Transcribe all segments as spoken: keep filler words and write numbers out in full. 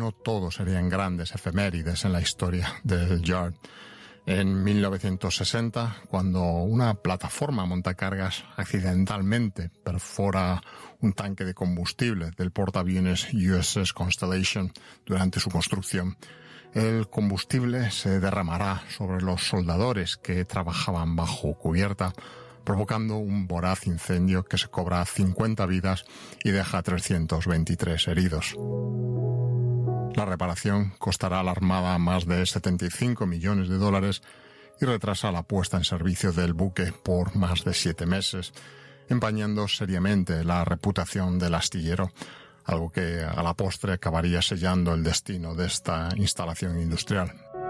no todo serían grandes efemérides en la historia del Yard. En mil novecientos sesenta, cuando una plataforma montacargas accidentalmente perfora un tanque de combustible del portaaviones U S S Constellation durante su construcción, el combustible se derramará sobre los soldadores que trabajaban bajo cubierta, provocando un voraz incendio que se cobra cincuenta vidas y deja trescientos veintitrés heridos. La reparación costará a la Armada más de setenta y cinco millones de dólares y retrasa la puesta en servicio del buque por más de siete meses, empañando seriamente la reputación del astillero, algo que a la postre acabaría sellando el destino de esta instalación industrial.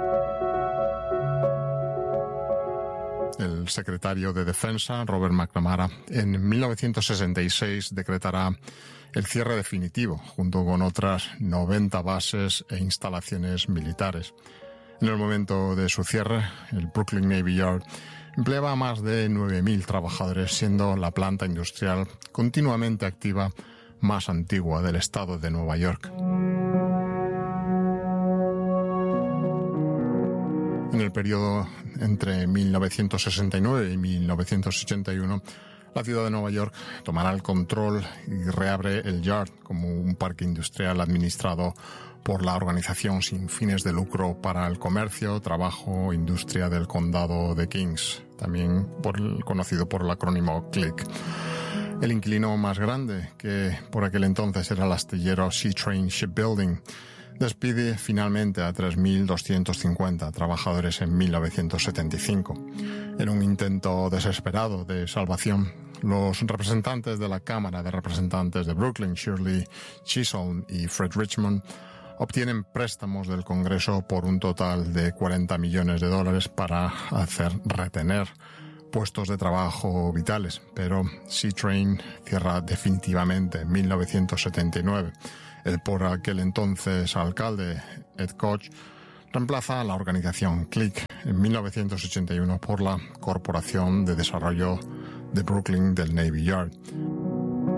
El secretario de Defensa, Robert McNamara, en mil novecientos sesenta y seis decretará el cierre definitivo, junto con otras noventa bases e instalaciones militares. En el momento de su cierre, el Brooklyn Navy Yard empleaba a más de nueve mil trabajadores, siendo la planta industrial continuamente activa más antigua del estado de Nueva York. En el periodo entre mil novecientos sesenta y nueve y mil novecientos ochenta y uno, la ciudad de Nueva York tomará el control y reabre el Yard como un parque industrial administrado por la Organización sin fines de lucro para el comercio, trabajo e industria del condado de Kings, también por el, conocido por el acrónimo C L I C. El inquilino más grande, que por aquel entonces era el astillero Seatrain Shipbuilding, despide finalmente a tres mil doscientos cincuenta trabajadores en mil novecientos setenta y cinco. En un intento desesperado de salvación, los representantes de la Cámara de Representantes de Brooklyn, Shirley Chisholm y Fred Richmond, obtienen préstamos del Congreso por un total de cuarenta millones de dólares para hacer retener puestos de trabajo vitales, pero Seatrain cierra definitivamente en mil novecientos setenta y nueve. El por aquel entonces alcalde, Ed Koch, reemplaza a la organización C L I C en mil novecientos ochenta y uno por la Corporación de Desarrollo de Brooklyn del Navy Yard.